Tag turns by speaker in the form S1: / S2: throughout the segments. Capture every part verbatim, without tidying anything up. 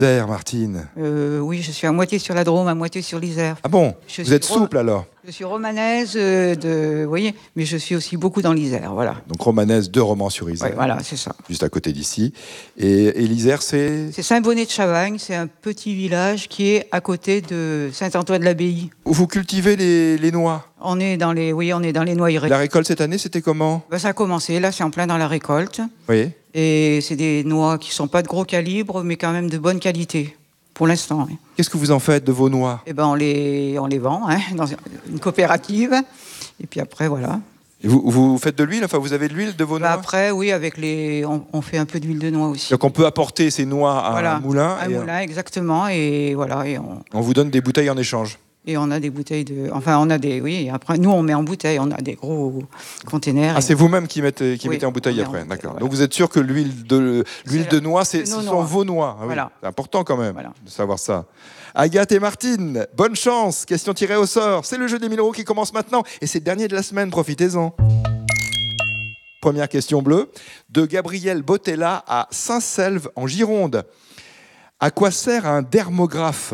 S1: Isère, Martine.
S2: Euh, oui, je suis à moitié sur la Drôme, à moitié sur l'Isère.
S1: Ah bon?
S2: Je
S1: Vous êtes
S2: suis ro-
S1: souple alors?
S2: Je suis romanaise, euh, de, vous voyez, mais je suis aussi beaucoup dans l'Isère, voilà.
S1: Donc romanaise de Romans-sur-Isère.
S2: Ouais, voilà, c'est ça.
S1: Juste à côté d'ici. Et, et l'Isère, c'est...
S2: C'est Saint-Bonnet-de-Chavagne, c'est un petit village qui est à côté de Saint-Antoine-de-l'Abbaye.
S1: Vous cultivez les, les noix.
S2: On est dans les, oui, on est dans les noyeries.
S1: La récolte cette année, c'était comment?
S2: Ben, ça a commencé, là, c'est en plein dans la récolte.
S1: Oui.
S2: Et c'est des noix qui sont pas de gros calibre, mais quand même de bonne qualité, pour l'instant. Hein.
S1: Qu'est-ce que vous en faites de vos noix?
S2: Eh ben, on les, on les vend hein, dans une coopérative. Et puis après, voilà.
S1: Et vous, vous faites de l'huile? Enfin, vous avez de l'huile de vos
S2: Ben,
S1: noix?
S2: après, oui, avec les, on, on fait un peu d'huile de noix aussi.
S1: Donc on peut apporter ces noix à
S2: Voilà,
S1: un moulin.
S2: Un
S1: et
S2: moulin, exactement. Et voilà, et on,
S1: on vous donne des bouteilles en échange.
S2: et on a des bouteilles de, enfin, on a des, oui. Et après, nous, on met en bouteille. On a des gros containers.
S1: Ah, c'est vous-même qui mettez, qui
S2: Oui,
S1: mettez en bouteille
S2: on met en
S1: après,
S2: bouteille,
S1: d'accord.
S2: voilà.
S1: Donc vous êtes sûr que l'huile de l'huile
S2: C'est
S1: de noix, c'est,
S2: de
S1: ce
S2: nos
S1: sont
S2: noix.
S1: vos noix. Ah oui,
S2: Voilà.
S1: c'est important quand même
S2: Voilà.
S1: de savoir ça. Agathe et Martine, bonne chance. Question tirée au sort. C'est le jeu des mille euros qui commence maintenant et c'est le dernier de la semaine. Profitez-en. Première question bleue de Gabriel Botella à Saint-Selve en Gironde. À quoi sert un dermographe?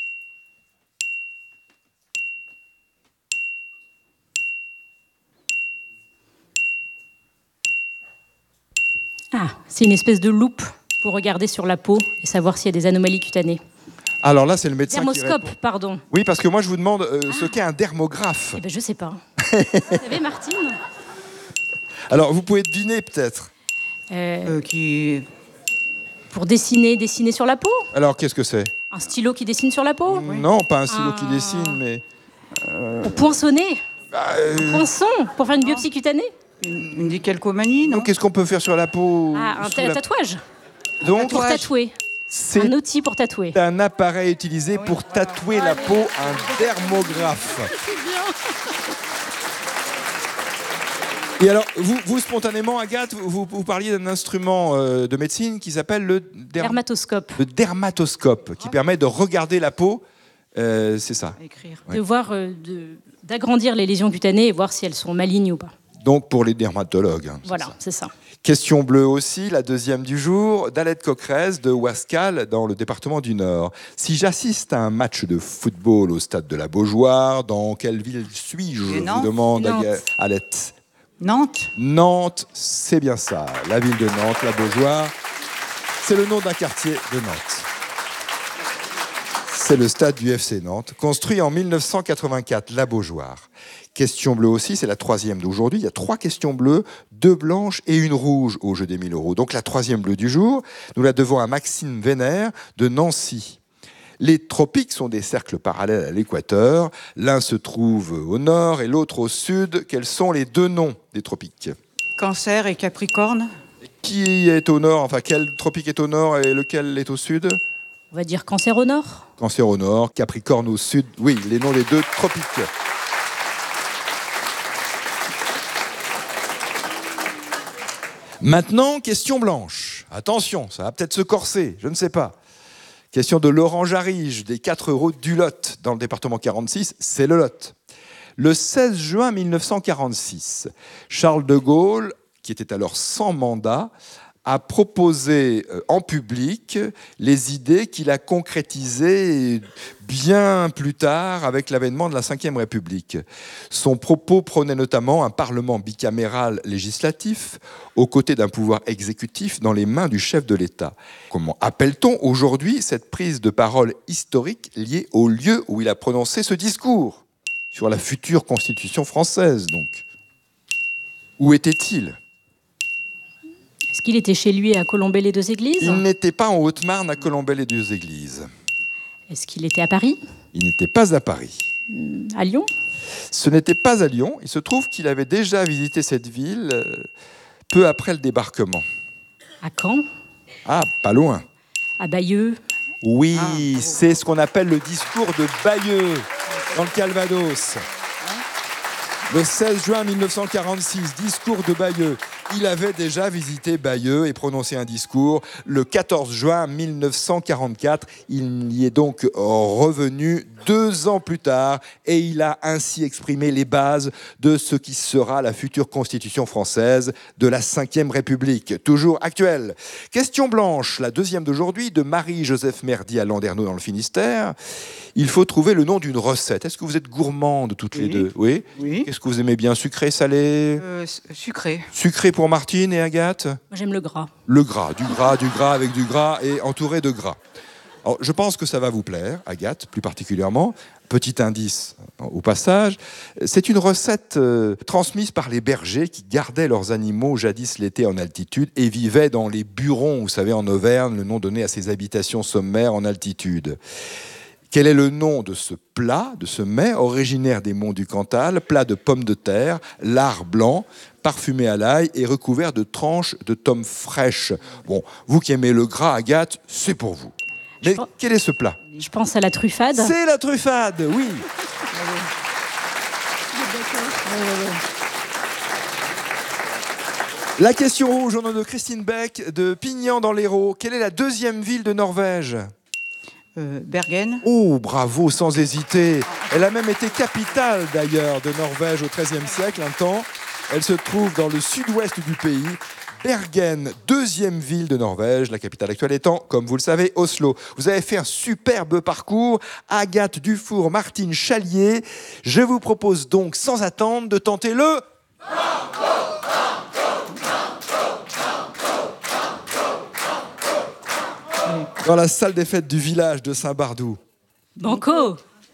S3: Ah, c'est une espèce de loupe pour regarder sur la peau et savoir s'il y a des anomalies cutanées.
S1: Alors là, c'est le médecin qui
S3: Dermoscope,
S1: répond.
S3: pardon.
S1: Oui, parce que moi, je vous demande euh, ce qu'est un dermographe.
S3: Eh ben, je sais pas. Vous savez, Martine
S1: Alors, vous pouvez deviner peut-être.
S3: Euh,
S2: Euh, qui,
S3: Pour dessiner, dessiner sur la peau.
S1: Alors, qu'est-ce que c'est?
S3: Un stylo qui dessine sur la peau.
S1: Non, pas un stylo
S3: Ah.
S1: qui dessine, mais...
S3: Pour poinçonner.
S1: Bah, euh,
S3: Poinçon. Pour faire une biopsie cutanée.
S2: une, une décalcomanie, non?
S1: donc, qu'est-ce qu'on peut faire sur la peau?
S3: Ah, un
S1: sous
S3: ta-
S1: la-
S3: tatouage.
S1: Donc,
S3: Pour
S2: Tatouage.
S3: tatouer.
S1: c'est
S3: Un outil pour tatouer.
S1: un appareil utilisé pour tatouer la peau, un dermographe. Et alors, vous, vous spontanément, Agathe, vous, vous parliez d'un instrument euh, de médecine qui s'appelle le, derm-
S3: Dermatoscope.
S1: le dermatoscope, qui permet de regarder la peau. Euh, c'est ça.
S2: À écrire.
S1: Ouais.
S3: De voir, euh, de- d'agrandir les lésions cutanées et voir si elles sont malignes ou pas.
S1: Donc, pour les dermatologues. hein, c'est
S3: Voilà,
S1: ça.
S3: c'est ça.
S1: Question bleue aussi, la deuxième du jour, d'Alette Coquerez de Ouascal, dans le département du Nord. Si j'assiste à un match de football au stade de la Beaujoire, dans quelle ville suis-je?
S2: Et
S1: Je vous
S2: Nantes
S1: demande,
S2: Nantes.
S1: Aga- Alette.
S2: Nantes.
S1: Nantes, c'est bien ça. La ville de Nantes, la Beaujoire, c'est le nom d'un quartier de Nantes. C'est le stade du F C Nantes, construit en mille neuf cent quatre-vingt-quatre, la Beaujoire. Question bleue aussi, c'est la troisième d'aujourd'hui. Il y a trois questions bleues, deux blanches et une rouge au jeu des mille euros. Donc la troisième bleue du jour, nous la devons à Maxime Vénère de Nancy. Les tropiques sont des cercles parallèles à l'équateur. L'un se trouve au nord et l'autre au sud. Quels sont les deux noms des tropiques?
S2: Cancer et Capricorne.
S1: Qui est au nord? Enfin, quel tropique est au nord et lequel est au sud?
S3: On va dire cancer au nord.
S1: Cancer au nord, Capricorne au sud. Oui, les noms des deux tropiques. Maintenant, question blanche. Attention, ça va peut-être se corser, je ne sais pas. Question de Laurent Jarige, des quatre routes du Lot, dans le département quarante-six, c'est le Lot. Le seize juin mille neuf cent quarante-six, Charles de Gaulle, qui était alors sans mandat, a proposé euh, en public les idées qu'il a concrétisées bien plus tard avec l'avènement de la cinquième République. Son propos prônait notamment un parlement bicaméral législatif aux côtés d'un pouvoir exécutif dans les mains du chef de l'État. Comment appelle-t-on aujourd'hui cette prise de parole historique liée au lieu où il a prononcé ce discours sur la future constitution française, donc? Où était-il ?
S3: Est-ce qu'il était chez lui à Colombey-les-Deux-Églises?
S1: Il n'était pas en Haute-Marne à Colombey-les-Deux-Églises.
S3: Est-ce qu'il était à Paris?
S1: Il n'était pas à Paris.
S3: À Lyon?
S1: Ce n'était pas à Lyon. Il se trouve qu'il avait déjà visité cette ville euh, peu après le débarquement.
S3: À Caen?
S1: Ah, pas loin.
S3: À Bayeux?
S1: Oui,
S2: Ah.
S1: c'est ce qu'on appelle le discours de Bayeux, dans le Calvados. Le seize juin mille neuf cent quarante-six, discours de Bayeux. Il avait déjà visité Bayeux et prononcé un discours le quatorze juin mille neuf cent quarante-quatre. Il y est donc revenu deux ans plus tard et il a ainsi exprimé les bases de ce qui sera la future constitution française de la cinquième République, toujours actuelle. Question blanche, la deuxième d'aujourd'hui, de Marie-Joseph Merdy à Landerneau dans le Finistère. Il faut trouver le nom d'une recette. Est-ce que vous êtes gourmandes toutes
S2: Oui.
S1: les deux? Oui.
S2: Oui.
S1: Qu'est-ce que vous aimez bien? Sucré, salé?
S2: Euh, sucré.
S1: Sucré pour Martine et Agathe?
S3: Moi, j'aime le gras.
S1: Le gras, du gras, du gras avec du gras et entouré de gras. Alors, je pense que ça va vous plaire, Agathe, plus particulièrement. Petit indice au passage, c'est une recette euh, transmise par les bergers qui gardaient leurs animaux jadis l'été en altitude et vivaient dans les burons, vous savez, en Auvergne, le nom donné à ces habitations sommaires en altitude. Quel est le nom de ce plat, de ce mets originaire des monts du Cantal, plat de pommes de terre, lard blanc, parfumé à l'ail et recouvert de tranches de tomes fraîches? Bon, vous qui aimez le gras, Agathe, c'est pour vous. Mais
S3: pense...
S1: quel est ce plat?
S3: Je pense à la truffade.
S1: C'est la truffade, oui. La question rouge, au nom de Christine Beck, de Pignan dans l'Hérault. Quelle est la deuxième ville de Norvège?
S2: Euh, Bergen.
S1: Oh, bravo, sans hésiter. Elle a même été capitale, d'ailleurs, de Norvège au treizième siècle, un temps. Elle se trouve dans le sud-ouest du pays. Bergen, deuxième ville de Norvège, la capitale actuelle étant, comme vous le savez, Oslo. Vous avez fait un superbe parcours. Agathe Dufour, Martine Chalier. Je vous propose donc, sans attendre, de tenter le... Dans la salle des fêtes du village de Saint-Bardou.
S3: Banco.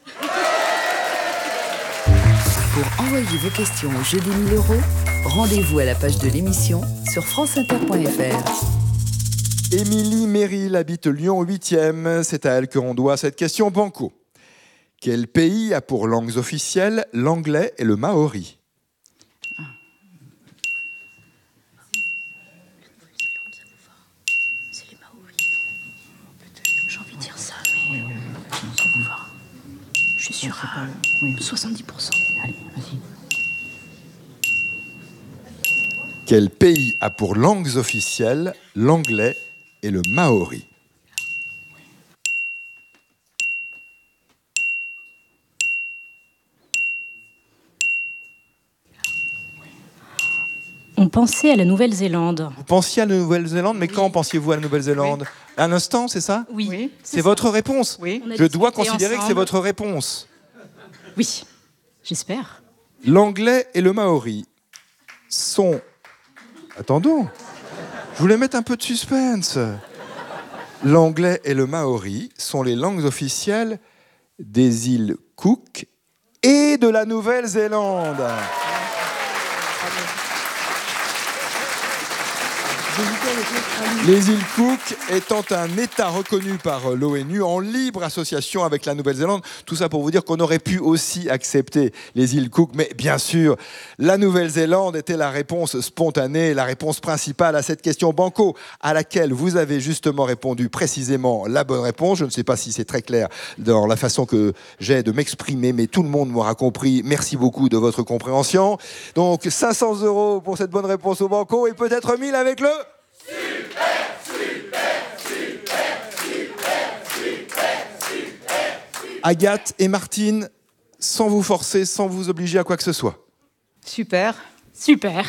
S4: Pour envoyer vos questions au jeu des mille euros, rendez-vous à la page de l'émission sur franceinter point f r.
S1: Émilie Merrill habite Lyon huitième. C'est à elle que l'on doit cette question banco. Quel pays a pour langues officielles l'anglais et le maori?
S3: C'est les Maoris. J'ai envie de dire ça, mais oui, oui, oui. Je suis sûre à oui. soixante-dix pour cent.
S2: Allez, vas-y.
S1: Quel pays a pour langues officielles l'anglais et le maori?
S3: On pensait à la Nouvelle-Zélande.
S1: Vous pensiez à la Nouvelle-Zélande, mais oui. Quand pensiez-vous à la Nouvelle-Zélande? Oui. Un instant, c'est ça?
S3: Oui. oui
S1: c'est votre réponse?
S2: Oui.
S1: Je dois considérer ensemble. Que c'est votre réponse.
S3: Oui, j'espère.
S1: L'anglais et le maori sont... Attendons, je voulais mettre un peu de suspense. L'anglais et le maori sont les langues officielles des îles Cook et de la Nouvelle-Zélande. Les îles Cook étant un État reconnu par l'ONU en libre association avec la Nouvelle-Zélande. Tout ça pour vous dire qu'on aurait pu aussi accepter les îles Cook. Mais bien sûr, la Nouvelle-Zélande était la réponse spontanée, la réponse principale à cette question banco, à laquelle vous avez justement répondu précisément la bonne réponse. Je ne sais pas si c'est très clair dans la façon que j'ai de m'exprimer, mais tout le monde m'aura compris. Merci beaucoup de votre compréhension. Donc cinq cents euros pour cette bonne réponse au banco et peut-être mille avec le... Super, super, super, super, super, super, super. Agathe et Martine, sans vous forcer, sans vous obliger à quoi que ce soit.
S2: Super.
S3: Super.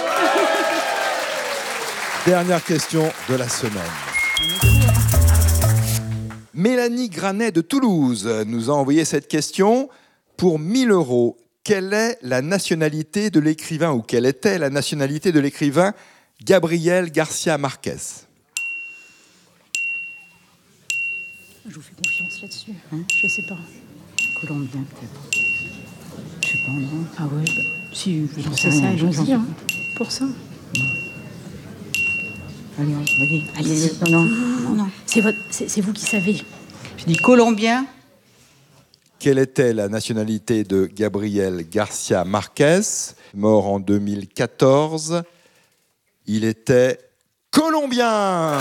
S1: Dernière question de la semaine. Mélanie Granet de Toulouse nous a envoyé cette question. Pour mille euros, quelle est la nationalité de l'écrivain, ou quelle était la nationalité de l'écrivain Gabriel Garcia Marquez?
S3: Je vous fais confiance là-dessus. Hein, je sais pas.
S2: Colombien, peut-être. Je sais pas, non.
S3: Ah ouais, bah, si,
S2: j'en
S3: sais ça, je dis, hein, pour ça.
S2: Allez, vas-y.
S3: Allez,
S2: non, non, non, non.
S3: C'est, votre, c'est, c'est vous qui savez.
S2: Je dis colombien.
S1: Quelle était la nationalité de Gabriel Garcia Marquez, mort en deux mille quatorze? Il était colombien.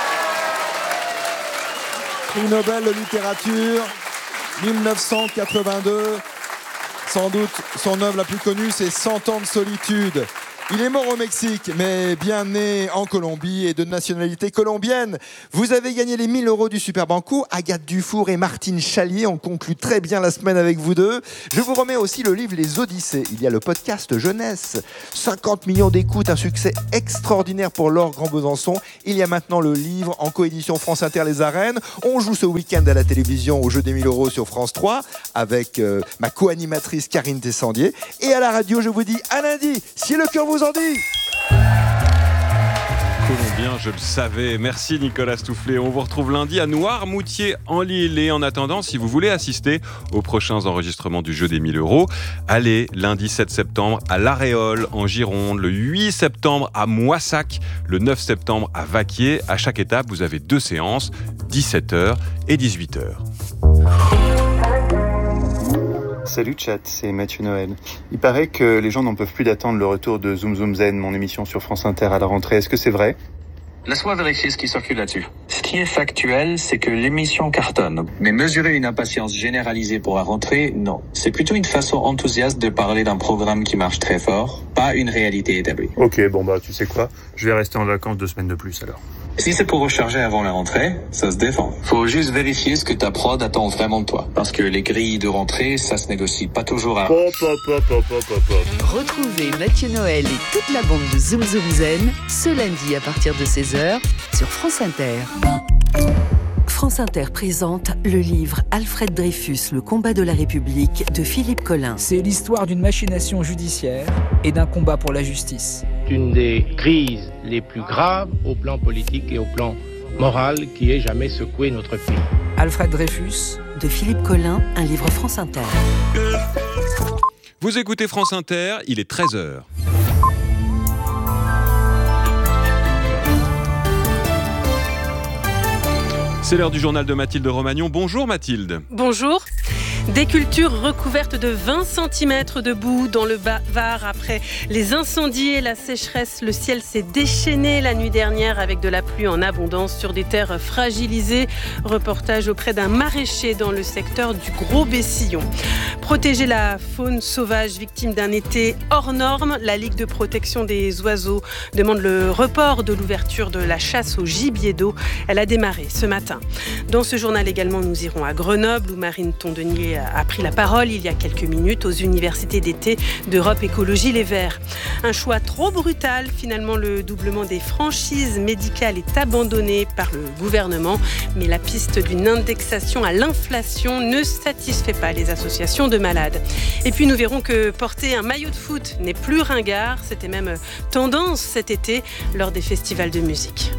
S1: Prix Nobel de littérature, mille neuf cent quatre-vingt-deux. Sans doute, son œuvre la plus connue, c'est Cent ans de solitude. Il est mort au Mexique, mais bien né en Colombie et de nationalité colombienne. Vous avez gagné les mille euros du Super Banco. Agathe Dufour et Martine Chalier ont conclu très bien la semaine avec vous deux. Je vous remets aussi le livre Les Odyssées. Il y a le podcast Jeunesse. cinquante millions d'écoutes, un succès extraordinaire pour Laure Grand-Besançon. Il y a maintenant le livre en coédition France Inter Les Arènes. On joue ce week-end à la télévision au jeu des mille euros sur France trois avec euh, ma co-animatrice Karine Tessandier. Et à la radio, je vous dis à lundi, si le cœur vous en dit.
S5: Colombien, je le savais. Merci Nicolas Stoufflet. On vous retrouve lundi à Noirmoutier en Lille. Et en attendant, si vous voulez assister aux prochains enregistrements du jeu des mille euros, allez lundi sept septembre à l'Aréole en Gironde, le huit septembre à Moissac, le neuf septembre à Vaquier. À chaque étape, vous avez deux séances, dix-sept heures et dix-huit heures.
S6: Salut chat, c'est Mathieu Noël. Il paraît que les gens n'en peuvent plus d'attendre le retour de Zoom Zoom Zen, mon émission sur France Inter à la rentrée. Est-ce que c'est vrai ?
S7: Laisse-moi vérifier ce qui circule là-dessus. Ce qui est factuel, c'est que l'émission cartonne. Mais mesurer une impatience généralisée pour la rentrée, non. C'est plutôt une façon enthousiaste de parler d'un programme qui marche très fort, pas une réalité établie.
S6: Ok, bon bah tu sais quoi, je vais rester en vacances deux semaines de plus alors.
S7: Si c'est pour recharger avant la rentrée, ça se défend. Faut juste vérifier ce que ta prod attend vraiment de toi. Parce que les grilles de rentrée, ça se négocie pas toujours à...
S6: Pop, pop, pop, pop, pop, pop.
S4: Retrouvez Mathieu Noël et toute la bande de Zoom Zoom Zen ce lundi à partir de seize heures sur France Inter. France Inter présente le livre Alfred Dreyfus, le combat de la République de Philippe Collin.
S8: C'est l'histoire d'une machination judiciaire et d'un combat pour la justice.
S9: Une des crises les plus graves au plan politique et au plan moral qui ait jamais secoué notre pays.
S8: Alfred Dreyfus
S4: de Philippe Collin, un livre France Inter.
S5: Vous écoutez France Inter, il est treize heures. C'est l'heure du journal de Mathilde Romagnon. Bonjour Mathilde.
S10: Bonjour. Des cultures recouvertes de vingt centimètres de boue dans le Var après les incendies et la sécheresse. Le ciel s'est déchaîné la nuit dernière avec de la pluie en abondance sur des terres fragilisées. Reportage auprès d'un maraîcher dans le secteur du Gros-Bessillon. Protéger la faune sauvage victime d'un été hors norme. La Ligue de protection des oiseaux demande le report de l'ouverture de la chasse au gibier d'eau. Elle a démarré ce matin. Dans ce journal également, nous irons à Grenoble où Marine Tondenier a pris la parole il y a quelques minutes aux universités d'été d'Europe Écologie Les Verts. Un choix trop brutal, finalement le doublement des franchises médicales est abandonné par le gouvernement, mais la piste d'une indexation à l'inflation ne satisfait pas les associations de malades. Et puis nous verrons que porter un maillot de foot n'est plus ringard, c'était même tendance cet été lors des festivals de musique.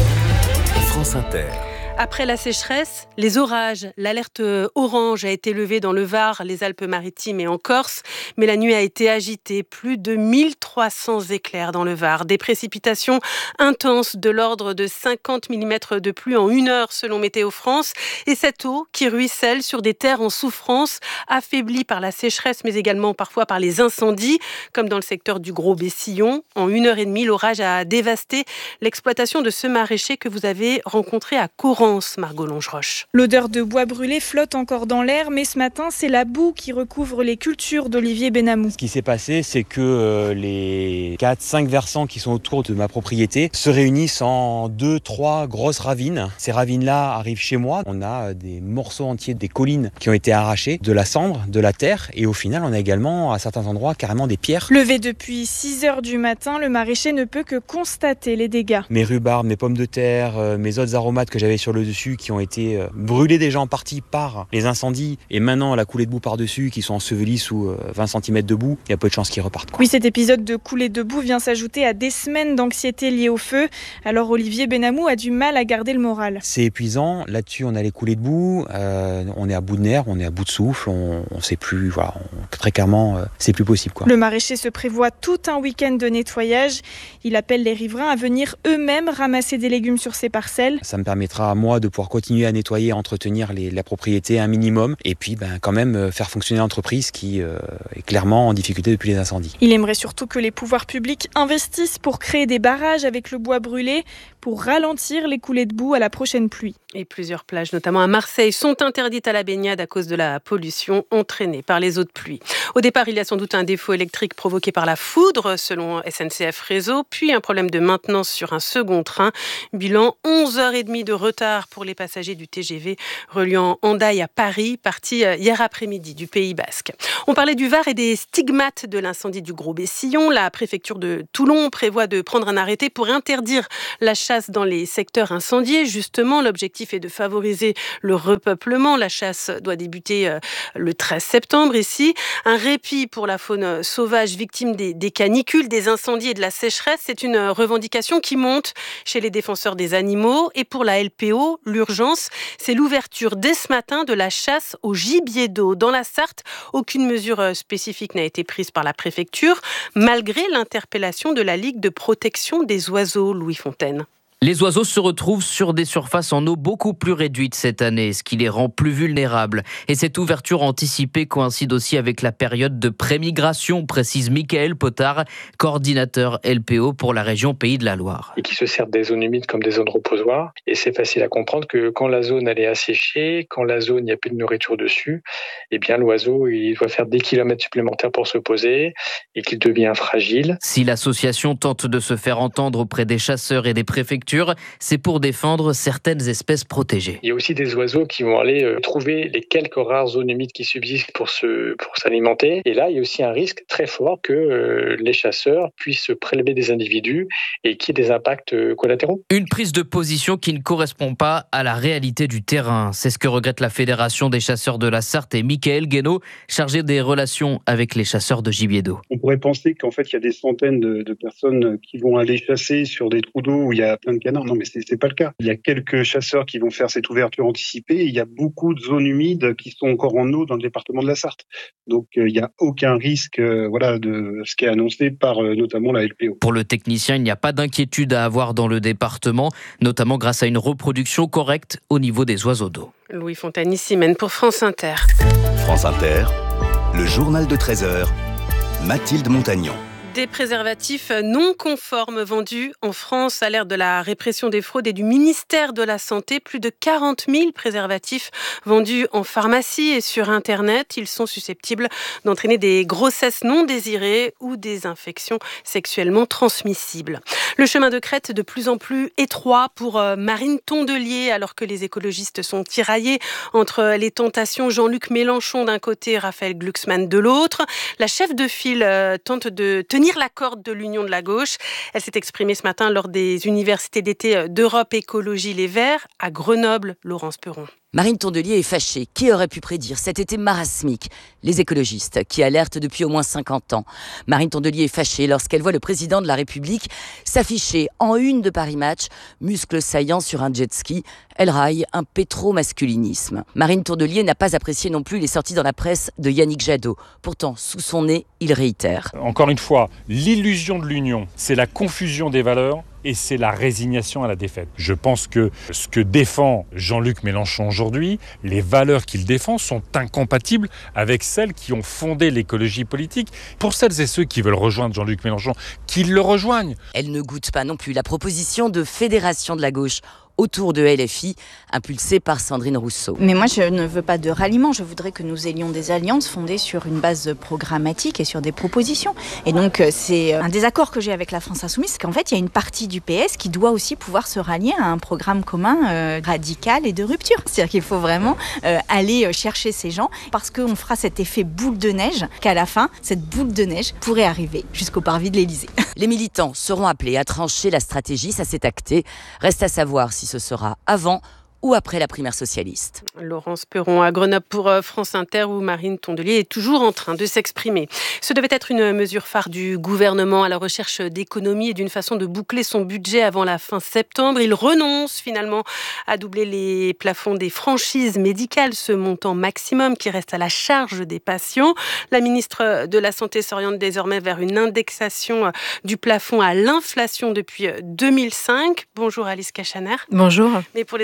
S11: France Inter.
S10: Après la sécheresse, les orages, l'alerte orange a été levée dans le Var, les Alpes-Maritimes et en Corse, mais la nuit a été agitée, plus de mille trois cents éclairs dans le Var, des précipitations intenses de l'ordre de cinquante millimètres de pluie en une heure selon Météo France, et cette eau qui ruisselle sur des terres en souffrance, affaiblie par la sécheresse mais également parfois par les incendies, comme dans le secteur du Gros-Bessillon. En une heure et demie, l'orage a dévasté l'exploitation de ce maraîcher que vous avez rencontré à Coran. Margot Longeroche.
S12: L'odeur de bois brûlé flotte encore dans l'air, mais ce matin, c'est la boue qui recouvre les cultures d'Olivier Benamou.
S13: Ce qui s'est passé, c'est que euh, les quatre cinq versants qui sont autour de ma propriété se réunissent en deux trois grosses ravines. Ces ravines-là arrivent chez moi. On a des morceaux entiers des collines qui ont été arrachés, de la cendre, de la terre, et au final, on a également, à certains endroits, carrément des pierres.
S12: Levé depuis six heures du matin, le maraîcher ne peut que constater les dégâts.
S13: Mes rhubarbes, mes pommes de terre, euh, mes autres aromates que j'avais sur le dessus qui ont été brûlés déjà en partie par les incendies et maintenant la coulée de boue par-dessus qui sont ensevelis sous vingt centimètres de boue, il y a peu de chances qu'ils repartent. Quoi.
S12: Oui, cet épisode de coulée de boue vient s'ajouter à des semaines d'anxiété liée au feu. Alors Olivier Benamou a du mal à garder le moral.
S13: C'est épuisant, là-dessus on a les coulées de boue, euh, on est à bout de nerfs, on est à bout de souffle, on ne sait plus, voilà, on, très clairement euh, c'est plus possible. Quoi.
S12: Le maraîcher se prévoit tout un week-end de nettoyage. Il appelle les riverains à venir eux-mêmes ramasser des légumes sur ses parcelles.
S13: Ça me permettra à moi mois de pouvoir continuer à nettoyer, à entretenir les, la propriété un minimum, et puis ben, quand même faire fonctionner l'entreprise qui euh, est clairement en difficulté depuis les incendies.
S12: Il aimerait surtout que les pouvoirs publics investissent pour créer des barrages avec le bois brûlé, pour ralentir les coulées de boue à la prochaine pluie.
S10: Et plusieurs plages, notamment à Marseille, sont interdites à la baignade à cause de la pollution entraînée par les eaux de pluie. Au départ, il y a sans doute un défaut électrique provoqué par la foudre, selon S N C F Réseau, puis un problème de maintenance sur un second train. Bilan, onze heures trente de retard pour les passagers du T G V reliant Hendaye à Paris, parti hier après-midi du Pays Basque. On parlait du Var et des stigmates de l'incendie du Gros Bessillon. La préfecture de Toulon prévoit de prendre un arrêté pour interdire la chasse dans les secteurs incendiés. Justement, l'objectif est de favoriser le repeuplement. La chasse doit débuter le treize septembre ici. Un répit pour la faune sauvage victime des, des canicules, des incendies et de la sécheresse. C'est une revendication qui monte chez les défenseurs des animaux. Et pour la L P O, l'urgence, c'est l'ouverture dès ce matin de la chasse au gibier d'eau. Dans la Sarthe, aucune mesure spécifique n'a été prise par la préfecture, malgré l'interpellation de la Ligue de protection des oiseaux, Louis Fontaine.
S14: Les oiseaux se retrouvent sur des surfaces en eau beaucoup plus réduites cette année, ce qui les rend plus vulnérables. Et cette ouverture anticipée coïncide aussi avec la période de prémigration, précise Michael Potard, coordinateur L P O pour la région Pays de la Loire.
S15: Et qui se servent des zones humides comme des zones reposoires. Et c'est facile à comprendre que quand la zone elle est asséchée, quand la zone il n'y a plus de nourriture dessus, eh bien l'oiseau il doit faire des kilomètres supplémentaires pour se poser et qu'il devient fragile.
S14: Si l'association tente de se faire entendre auprès des chasseurs et des préfectures, c'est pour défendre certaines espèces protégées.
S15: Il y a aussi des oiseaux qui vont aller euh, trouver les quelques rares zones humides qui subsistent pour, se, pour s'alimenter. Et là, il y a aussi un risque très fort que euh, les chasseurs puissent prélever des individus et qu'il y ait des impacts euh, collatéraux.
S14: Une prise de position qui ne correspond pas à la réalité du terrain. C'est ce que regrette la Fédération des chasseurs de la Sarthe et Michael Guénaud, chargé des relations avec les chasseurs de gibier d'eau.
S16: On pourrait penser qu'en fait, il y a des centaines de, de personnes qui vont aller chasser sur des trous d'eau où il y a plein de canards. Non, mais c'est, c'est pas le cas. Il y a quelques chasseurs qui vont faire cette ouverture anticipée. Et il y a beaucoup de zones humides qui sont encore en eau dans le département de la Sarthe. Donc, euh, il n'y a aucun risque, euh, voilà, de ce qui est annoncé par euh, notamment la L P O.
S14: Pour le technicien, il n'y a pas d'inquiétude à avoir dans le département, notamment grâce à une reproduction correcte au niveau des oiseaux d'eau.
S10: Louis Fontaine, ici mène pour France Inter.
S11: France Inter, le journal de treize heures, Mathilde Montagnon.
S10: Des préservatifs non conformes vendus en France à l'ère de la répression des fraudes et du ministère de la Santé. Plus de quarante mille préservatifs vendus en pharmacie et sur Internet. Ils sont susceptibles d'entraîner des grossesses non désirées ou des infections sexuellement transmissibles. Le chemin de crête de plus en plus étroit pour Marine Tondelier, alors que les écologistes sont tiraillés entre les tentations Jean-Luc Mélenchon d'un côté, Raphaël Glucksmann de l'autre. La chef de file tente de tenir la corde de l'Union de la gauche. Elle s'est exprimée ce matin lors des universités d'été d'Europe Écologie Les Verts à Grenoble. Laurence Perron.
S17: Marine Tondelier est fâchée. Qui aurait pu prédire cet été marasmique? Les écologistes, qui alertent depuis au moins cinquante ans. Marine Tondelier est fâchée lorsqu'elle voit le président de la République s'afficher en une de Paris Match, muscles saillants sur un jet ski. Elle raille un pétro-masculinisme. Marine Tondelier n'a pas apprécié non plus les sorties dans la presse de Yannick Jadot. Pourtant, sous son nez, il réitère.
S18: Encore une fois, l'illusion de l'union, c'est la confusion des valeurs et c'est la résignation à la défaite. Je pense que ce que défend Jean-Luc Mélenchon aujourd'hui, les valeurs qu'il défend sont incompatibles avec celles qui ont fondé l'écologie politique. Pour celles et ceux qui veulent rejoindre Jean-Luc Mélenchon, qu'ils le rejoignent.
S17: Elle ne goûte pas non plus la proposition de fédération de la gauche autour de L F I, impulsée par Sandrine Rousseau.
S19: Mais moi, je ne veux pas de ralliement. Je voudrais que nous ayons des alliances fondées sur une base programmatique et sur des propositions. Et donc, c'est un désaccord que j'ai avec la France Insoumise, c'est qu'en fait, il y a une partie du P S qui doit aussi pouvoir se rallier à un programme commun euh, radical et de rupture. C'est-à-dire qu'il faut vraiment euh, aller chercher ces gens parce qu'on fera cet effet boule de neige, qu'à la fin, cette boule de neige pourrait arriver jusqu'au parvis de l'Élysée.
S17: Les militants seront appelés à trancher la stratégie, ça s'est acté. Reste à savoir si ce sera avant ou après la primaire socialiste.
S10: Laurence Perron à Grenoble pour France Inter, où Marine Tondelier est toujours en train de s'exprimer. Ce devait être une mesure phare du gouvernement à la recherche d'économies et d'une façon de boucler son budget avant la fin septembre. Il renonce finalement à doubler les plafonds des franchises médicales, ce montant maximum qui reste à la charge des patients. La ministre de la Santé s'oriente désormais vers une indexation du plafond à l'inflation depuis deux mille cinq. Bonjour Alice Cachaner.
S20: Bonjour.
S10: Mais pour les associations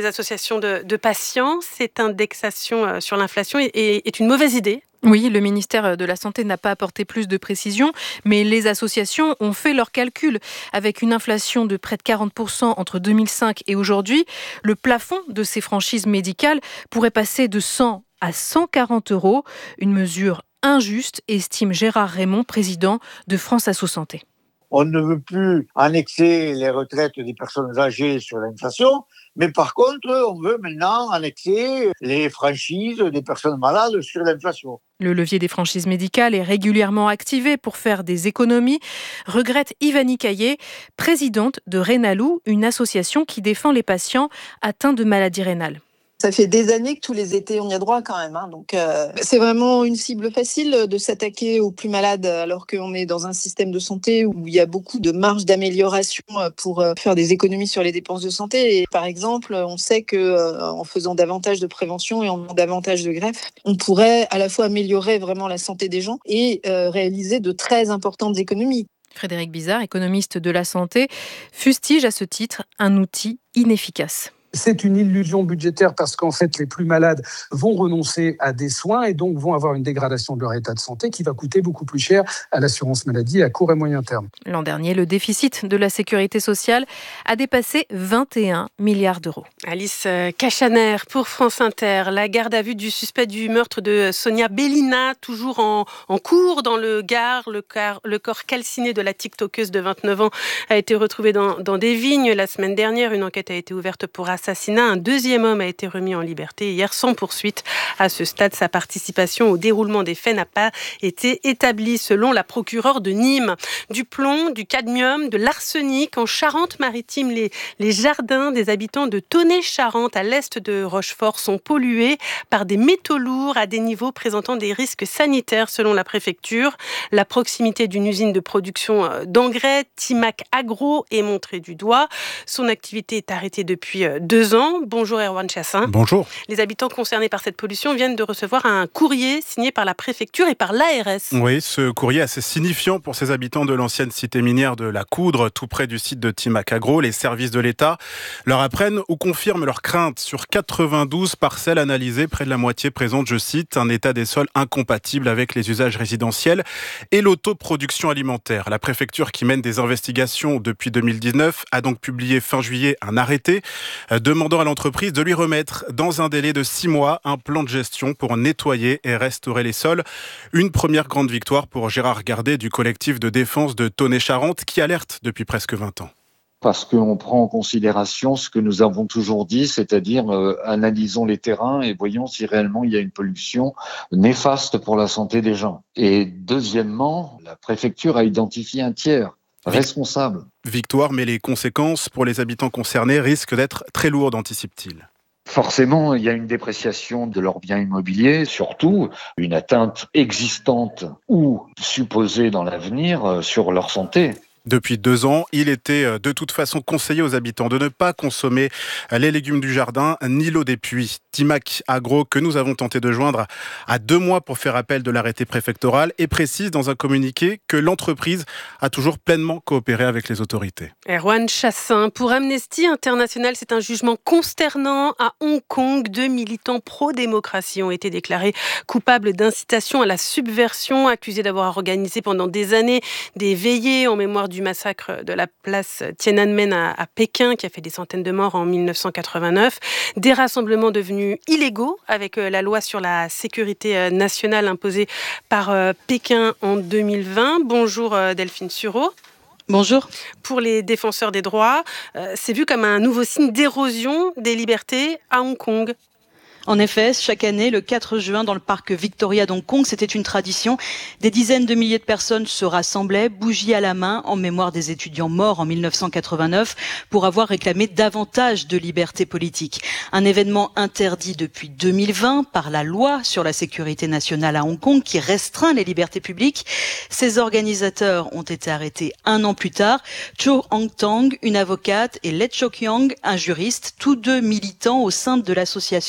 S10: indemnisation de, de patients. Cette indexation sur l'inflation est, est une mauvaise idée.
S20: Oui, le ministère de la Santé n'a pas apporté plus de précisions, mais les associations ont fait leurs calculs. Avec une inflation de près de quarante pour cent entre deux mille cinq et aujourd'hui, le plafond de ces franchises médicales pourrait passer de cent à cent quarante euros. Une mesure injuste, estime Gérard Raymond, président de France Asso Santé.
S21: On ne veut plus annexer les retraites des personnes âgées sur l'inflation, mais par contre, on veut maintenant annexer les franchises des personnes malades sur l'inflation.
S20: Le levier des franchises médicales est régulièrement activé pour faire des économies, regrette Ivani Caillé, présidente de Rénalou, une association qui défend les patients atteints de maladies rénales.
S22: Ça fait des années que tous les étés, on y a droit quand même. Hein. Donc, euh, c'est vraiment une cible facile de s'attaquer aux plus malades alors qu'on est dans un système de santé où il y a beaucoup de marge d'amélioration pour faire des économies sur les dépenses de santé. Et par exemple, on sait qu'en euh, faisant davantage de prévention et en faisant davantage de greffes, on pourrait à la fois améliorer vraiment la santé des gens et euh, réaliser de très importantes économies.
S20: Frédéric Bizard, économiste de la santé, fustige à ce titre un outil inefficace.
S23: C'est une illusion budgétaire parce qu'en fait, les plus malades vont renoncer à des soins et donc vont avoir une dégradation de leur état de santé qui va coûter beaucoup plus cher à l'assurance maladie à court et moyen terme.
S20: L'an dernier, le déficit de la sécurité sociale a dépassé vingt et un milliards d'euros.
S10: Alice Cachaner pour France Inter. La garde à vue du suspect du meurtre de Sonia Bellina, toujours en, en cours dans le Gard. Le, car, le corps calciné de la tiktokeuse de vingt-neuf ans a été retrouvé dans, dans des vignes. La semaine dernière, une enquête a été ouverte pour assassinat. Un deuxième homme a été remis en liberté hier sans poursuite. À ce stade, sa participation au déroulement des faits n'a pas été établie, selon la procureure de Nîmes. Du plomb, du cadmium, de l'arsenic en Charente-Maritime. Les, les jardins des habitants de Tonnet-Charente, à l'est de Rochefort, sont pollués par des métaux lourds à des niveaux présentant des risques sanitaires, selon la préfecture. La proximité d'une usine de production d'engrais, Timac Agro, est montrée du doigt. Son activité est arrêtée depuis deux Deux ans. Bonjour Erwan Chassin.
S24: Bonjour.
S10: Les habitants concernés par cette pollution viennent de recevoir un courrier signé par la préfecture et par l'A R S.
S24: Oui, ce courrier assez signifiant pour ces habitants de l'ancienne cité minière de la Coudre, tout près du site de Timac Agro. Les services de l'État leur apprennent ou confirment leurs craintes. Sur quatre-vingt-douze parcelles analysées, près de la moitié présentent, je cite, un état des sols incompatible avec les usages résidentiels et l'autoproduction alimentaire. La préfecture, qui mène des investigations depuis deux mille dix-neuf, a donc publié fin juillet un arrêté demandant à l'entreprise de lui remettre dans un délai de six mois un plan de gestion pour nettoyer et restaurer les sols. Une première grande victoire pour Gérard Gardet du collectif de défense de Tonnet-Charente qui alerte depuis presque vingt ans.
S25: Parce qu'on prend en considération ce que nous avons toujours dit, c'est-à-dire euh, analysons les terrains et voyons si réellement il y a une pollution néfaste pour la santé des gens. Et deuxièmement, la préfecture a identifié un tiers responsable.
S24: Victoire, mais les conséquences pour les habitants concernés risquent d'être très lourdes, anticipe-t-il.
S25: Forcément, il y a une dépréciation de leurs biens immobiliers, surtout une atteinte existante ou supposée dans l'avenir sur leur santé.
S24: Depuis deux ans, il était de toute façon conseillé aux habitants de ne pas consommer les légumes du jardin ni l'eau des puits. Timac Agro, que nous avons tenté de joindre, a deux mois pour faire appel de l'arrêté préfectoral et précise dans un communiqué que l'entreprise a toujours pleinement coopéré avec les autorités.
S10: Erwan Chassin, pour Amnesty International, c'est un jugement consternant. À Hong Kong, deux militants pro-démocratie ont été déclarés coupables d'incitation à la subversion, accusés d'avoir organisé pendant des années des veillées en mémoire du massacre de la place Tiananmen à, à Pékin, qui a fait des centaines de morts en mille neuf cent quatre-vingt-neuf. Des rassemblements devenus illégaux avec euh, la loi sur la sécurité euh, nationale imposée par euh, Pékin en deux mille vingt. Bonjour euh, Delphine Sureau.
S26: Bonjour.
S10: Pour les défenseurs des droits, euh, c'est vu comme un nouveau signe d'érosion des libertés à Hong Kong.
S26: En effet, chaque année, le quatre juin, dans le parc Victoria d'Hong Kong, c'était une tradition. Des dizaines de milliers de personnes se rassemblaient, bougies à la main, en mémoire des étudiants morts en mille neuf cent quatre-vingt-neuf, pour avoir réclamé davantage de liberté politique. Un événement interdit depuis deux mille vingt par la loi sur la sécurité nationale à Hong Kong, qui restreint les libertés publiques. Ces organisateurs ont été arrêtés un an plus tard. Cho Hang-tang, une avocate, et Let Chok-yang, un juriste, tous deux militants au sein de l'association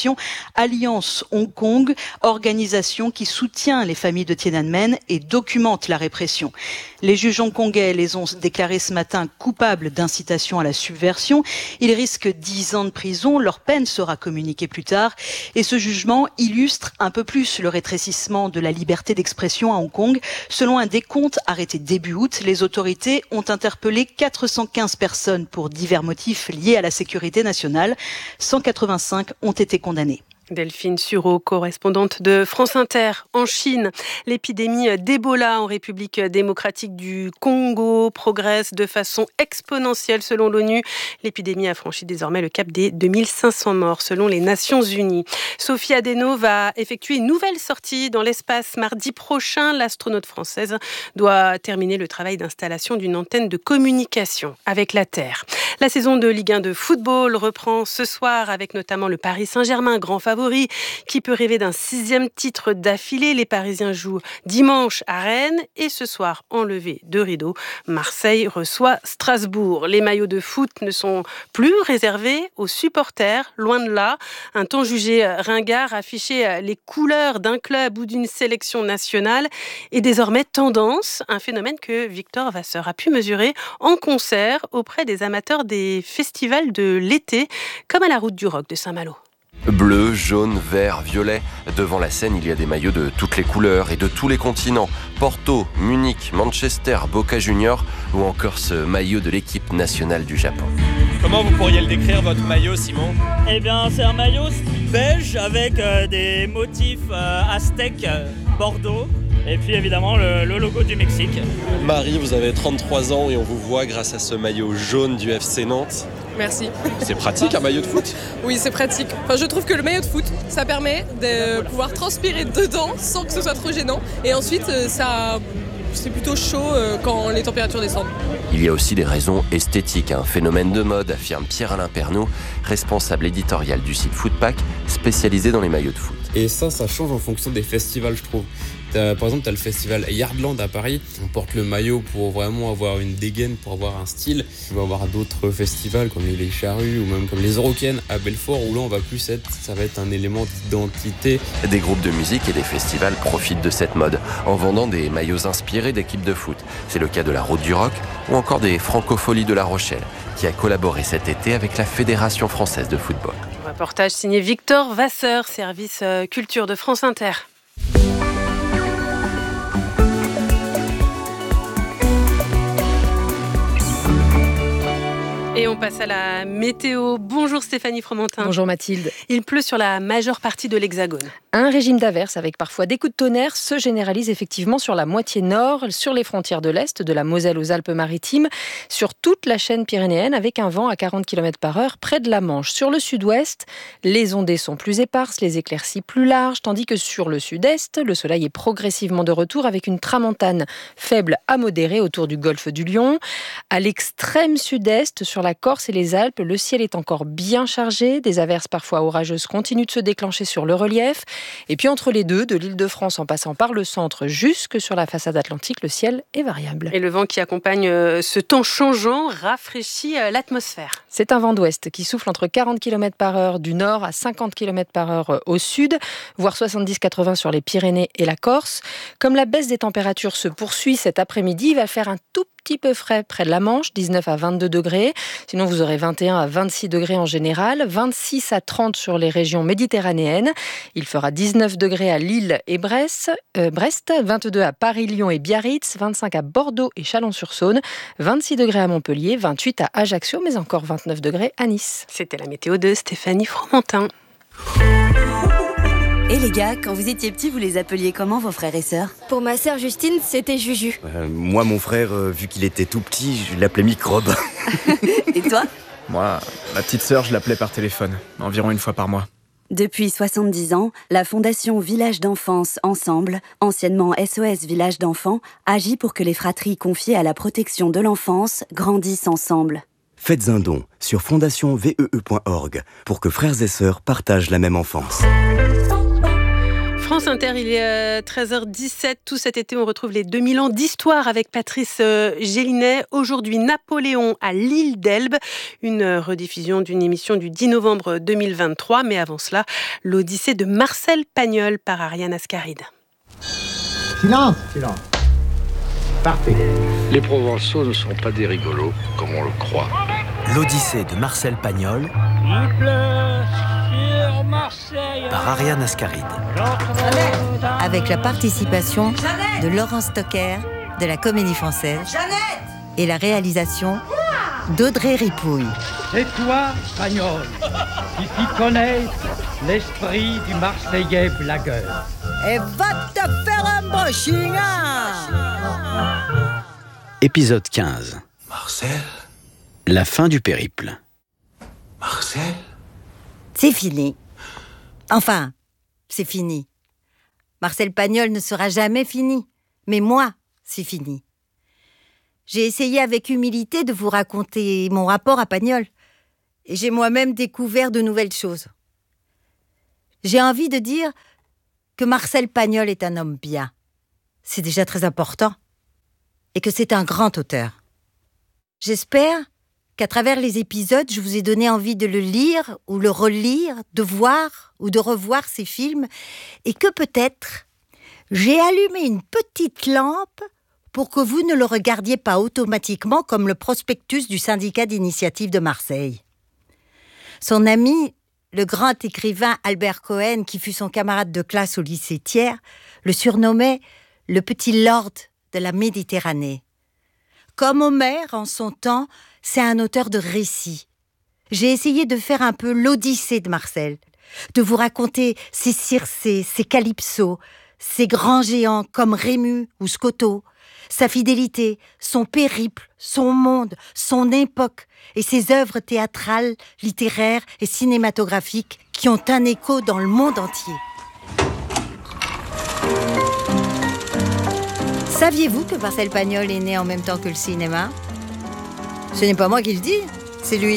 S26: Alliance Hong Kong, organisation qui soutient les familles de Tiananmen et documente la répression. Les juges hongkongais les ont déclarés ce matin coupables d'incitation à la subversion. Ils risquent dix ans de prison. Leur peine sera communiquée plus tard. Et ce jugement illustre un peu plus le rétrécissement de la liberté d'expression à Hong Kong. Selon un décompte arrêté début août, les autorités ont interpellé quatre cent quinze personnes pour divers motifs liés à la sécurité nationale. cent quatre-vingt-cinq ont été condamnées.
S10: Delphine Sureau, correspondante de France Inter en Chine. L'épidémie d'Ebola en République démocratique du Congo progresse de façon exponentielle selon l'ONU. L'épidémie a franchi désormais le cap des deux mille cinq cents morts selon les Nations Unies. Sophie Adeno va effectuer une nouvelle sortie dans l'espace mardi prochain. L'astronaute française doit terminer le travail d'installation d'une antenne de communication avec la Terre. La saison de Ligue un de football reprend ce soir avec notamment le Paris Saint-Germain, grand favori, qui peut rêver d'un sixième titre d'affilée. Les Parisiens jouent dimanche à Rennes et ce soir, en levée de rideau, Marseille reçoit Strasbourg. Les maillots de foot ne sont plus réservés aux supporters, loin de là. Un temps jugé ringard affichait les couleurs d'un club ou d'une sélection nationale est désormais tendance, un phénomène que Victor Vasseur a pu mesurer en concert auprès des amateurs des festivals de l'été, comme à la Route du Rock de Saint-Malo.
S1: Bleu, jaune, vert, violet. Devant la scène, il y a des maillots de toutes les couleurs et de tous les continents. Porto, Munich, Manchester, Boca Juniors ou encore ce maillot de l'équipe nationale du Japon.
S2: Comment vous pourriez le décrire, votre maillot, Simon ?
S3: Eh bien, c'est un maillot beige avec euh, des motifs euh, aztèques, euh, Bordeaux. Et puis évidemment le, le logo du Mexique.
S2: Marie, vous avez trente-trois ans et on vous voit grâce à ce maillot jaune du F C Nantes.
S6: Merci.
S2: C'est pratique un maillot de foot ?
S6: Oui, c'est pratique. Enfin, je trouve que le maillot de foot, ça permet de pouvoir transpirer dedans sans que ce soit trop gênant. Et ensuite, ça, c'est plutôt chaud quand les températures descendent.
S1: Il y a aussi des raisons esthétiques, un phénomène de mode, affirme Pierre-Alain Pernaut, responsable éditorial du site Footpack, spécialisé dans les maillots de foot.
S7: Et ça, ça change en fonction des festivals, je trouve. T'as, par exemple, tu as le festival Yardland à Paris. On porte le maillot pour vraiment avoir une dégaine, pour avoir un style. Tu vas avoir d'autres festivals comme les Charrues ou même comme les Eurocaines à Belfort où là, on va plus être, ça va être un élément d'identité.
S1: Des groupes de musique et des festivals profitent de cette mode en vendant des maillots inspirés d'équipes de foot. C'est le cas de la Route du Rock ou encore des Francopholies de La Rochelle qui a collaboré cet été avec la Fédération française de football.
S10: Reportage signé Victor Vasseur, service culture de France Inter. Et on passe à la météo. Bonjour Stéphanie Fromentin.
S9: Bonjour Mathilde.
S10: Il pleut sur la majeure partie de l'Hexagone.
S9: Un régime d'averses avec parfois des coups de tonnerre se généralise effectivement sur la moitié nord, sur les frontières de l'Est, de la Moselle aux Alpes-Maritimes, sur toute la chaîne pyrénéenne avec un vent à quarante kilomètres par heure près de la Manche. Sur le sud-ouest, les ondées sont plus éparses, les éclaircies plus larges, tandis que sur le sud-est, le soleil est progressivement de retour avec une tramontane faible à modérée autour du golfe du Lion. À l'extrême sud-est, sur la Corse et les Alpes, le ciel est encore bien chargé. Des averses parfois orageuses continuent de se déclencher sur le relief. Et puis entre les deux, de l'Île-de-France en passant par le centre jusque sur la façade atlantique, le ciel est variable.
S10: Et le vent qui accompagne ce temps changeant rafraîchit l'atmosphère.
S9: C'est un vent d'ouest qui souffle entre quarante kilomètres par heure du nord à cinquante kilomètres par heure au sud, voire soixante-dix à quatre-vingts sur les Pyrénées et la Corse. Comme la baisse des températures se poursuit cet après-midi, il va faire un tout petit peu frais près de la Manche, dix-neuf à vingt-deux degrés. Sinon, vous aurez vingt et un à vingt-six degrés en général, vingt-six à trente sur les régions méditerranéennes. Il fera dix-neuf degrés à Lille et Brest, euh, Brest, vingt-deux à Paris, Lyon et Biarritz, vingt-cinq à Bordeaux et Chalon-sur-Saône, vingt-six degrés à Montpellier, vingt-huit à Ajaccio, mais encore vingt-neuf degrés à Nice.
S10: C'était la météo de Stéphanie Fromentin.
S27: Et les gars, quand vous étiez petits, vous les appeliez comment vos frères et sœurs ?
S28: Pour ma sœur Justine, c'était Juju.
S29: Euh, moi, mon frère, euh, vu qu'il était tout petit, je l'appelais Microbe.
S27: Et toi ?
S30: Moi, ma petite sœur, je l'appelais par téléphone, environ une fois par mois.
S27: Depuis soixante-dix ans, la Fondation Village d'Enfance Ensemble, anciennement S O S Village d'Enfants, agit pour que les fratries confiées à la protection de l'enfance grandissent ensemble.
S29: Faites un don sur fondation vee point org pour que frères et sœurs partagent la même enfance.
S10: France Inter, il est treize heures dix-sept. Tout cet été, on retrouve les deux mille ans d'histoire avec Patrice Gélinet. Aujourd'hui, Napoléon à l'île d'Elbe, une rediffusion d'une émission du dix novembre deux mille vingt-trois. Mais avant cela, l'Odyssée de Marcel Pagnol par Ariane Ascaride.
S4: Silence, silence. Parfait.
S5: Les Provençaux ne sont pas des rigolos, comme on le croit.
S8: L'Odyssée de Marcel Pagnol
S11: Il pleut sur Marseille
S8: par Ariane Ascaride.
S12: Avec la participation de Laurent Stocker de la Comédie Française et la réalisation d'Audrey Ripouille.
S11: C'est toi, Pagnol, qui t'y connais l'esprit du Marseillais blagueur.
S12: Et va te faire un brushing.
S8: Épisode quinze.
S4: Marcel.
S8: La fin du périple.
S4: Marcel.
S12: C'est fini. Enfin, c'est fini. Marcel Pagnol ne sera jamais fini. Mais moi, c'est fini. J'ai essayé avec humilité de vous raconter mon rapport à Pagnol. Et j'ai moi-même découvert de nouvelles choses. J'ai envie de dire que Marcel Pagnol est un homme bien. C'est déjà très important. Et que c'est un grand auteur. J'espère qu'à travers les épisodes, je vous ai donné envie de le lire ou le relire, de voir ou de revoir ces films, et que peut-être j'ai allumé une petite lampe pour que vous ne le regardiez pas automatiquement comme le prospectus du syndicat d'initiative de Marseille. Son ami, le grand écrivain Albert Cohen, qui fut son camarade de classe au lycée Thiers, le surnommait le petit lord de la Méditerranée. Comme Homère en son temps, c'est un auteur de récits. J'ai essayé de faire un peu l'Odyssée de Marcel, de vous raconter ses Circé, ses Calypso, ses grands géants comme Rému ou Scotto, sa fidélité, son périple, son monde, son époque et ses œuvres théâtrales, littéraires et cinématographiques qui ont un écho dans le monde entier. Saviez-vous que Marcel Pagnol est né en même temps que le cinéma ? Ce n'est pas moi qui le dis, c'est lui.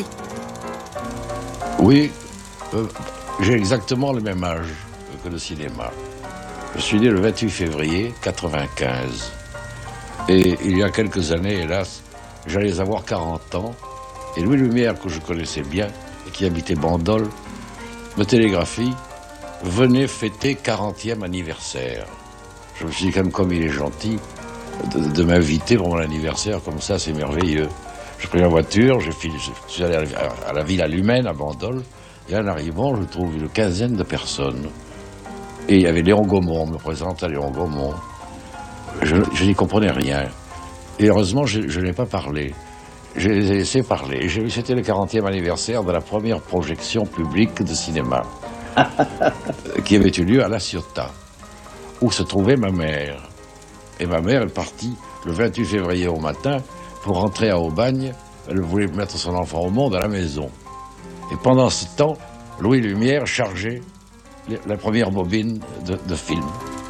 S5: Oui, euh, j'ai exactement le même âge que le cinéma. Je suis né le vingt-huit février quatre-vingt-quinze. Et il y a quelques années, hélas, j'allais avoir quarante ans. Et Louis Lumière, que je connaissais bien, et qui habitait Bandol, me télégraphie « Venez fêter quarantième anniversaire ». Je me suis dit, comme, comme il est gentil, de, de m'inviter pour mon anniversaire, comme ça, c'est merveilleux. J'ai pris la voiture, j'ai fini, je suis allé à la, à la Villa Lumaine, à Bandol, et en arrivant, je trouve une quinzaine de personnes. Et il y avait Léon Gaumont, on me présente à Léon Gaumont. Je, je n'y comprenais rien. Et heureusement, je, je n'ai pas parlé. Je les ai laissés parler. Et j'ai vu, c'était le quarantième anniversaire de la première projection publique de cinéma, qui avait eu lieu à La Ciotat, où se trouvait ma mère. Et ma mère est partie le vingt-huit février au matin pour rentrer à Aubagne. Elle voulait mettre son enfant au monde à la maison. Et pendant ce temps, Louis Lumière chargeait la première bobine de, de film.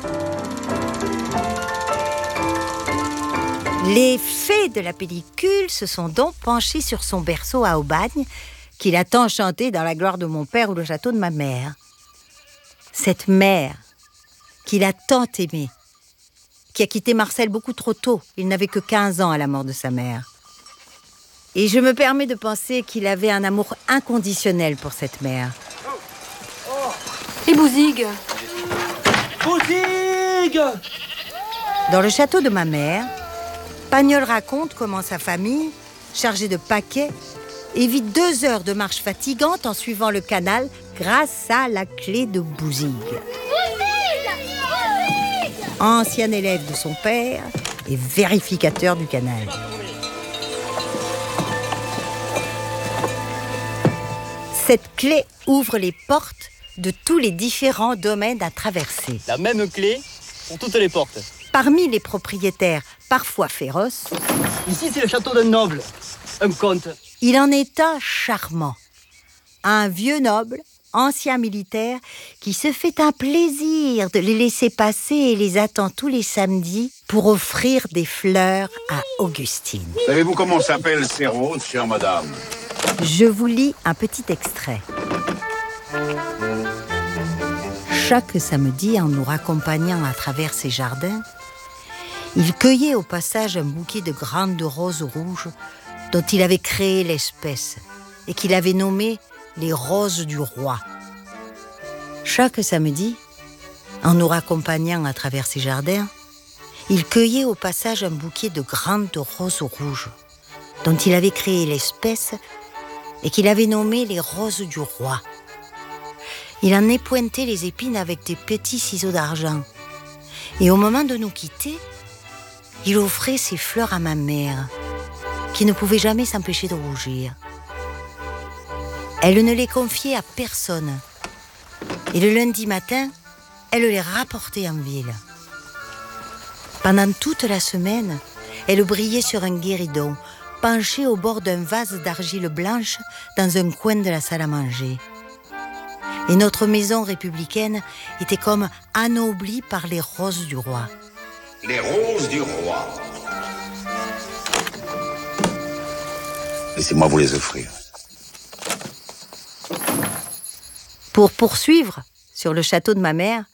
S12: Les fées de la pellicule se sont donc penchées sur son berceau à Aubagne, qu'il a tant chanté dans La gloire de mon père ou Le château de ma mère. Cette mère qu'il a tant aimée, qui a quitté Marcel beaucoup trop tôt. Il n'avait que quinze ans à la mort de sa mère. Et je me permets de penser qu'il avait un amour inconditionnel pour cette mère.
S20: Et Bouzigues
S12: Bouzigues Dans Le château de ma mère, Pagnol raconte comment sa famille, chargée de paquets, évite deux heures de marche fatigante en suivant le canal grâce à la clé de Bouzigues. Ancien élève de son père et vérificateur du canal. Cette clé ouvre les portes de tous les différents domaines à traverser.
S13: La même clé pour toutes les portes.
S12: Parmi les propriétaires, parfois féroces...
S13: Ici, c'est le château d'un noble, un comte.
S12: Il en est un charmant. Un vieux noble, ancien militaire, qui se fait un plaisir de les laisser passer et les attend tous les samedis pour offrir des fleurs à Augustine.
S14: Savez-vous comment s'appellent ces roses, chère madame ?
S12: Je vous lis un petit extrait. Chaque samedi, en nous raccompagnant à travers ses jardins, il cueillait au passage un bouquet de grandes roses rouges dont il avait créé l'espèce et qu'il avait nommé les roses du roi. Chaque samedi, en nous raccompagnant à travers ses jardins, il cueillait au passage un bouquet de grandes roses rouges dont il avait créé l'espèce et qu'il avait nommé les roses du roi. Il en épointait les épines avec des petits ciseaux d'argent. Et au moment de nous quitter, il offrait ses fleurs à ma mère, qui ne pouvait jamais s'empêcher de rougir. Elle ne les confiait à personne. Et le lundi matin, elle les rapportait en ville. Pendant toute la semaine, elle brillait sur un guéridon, penchée au bord d'un vase d'argile blanche dans un coin de la salle à manger. Et notre maison républicaine était comme anoblie par les roses du roi.
S14: Les roses du roi. Laissez-moi vous les offrir.
S12: Pour poursuivre sur le château de ma mère,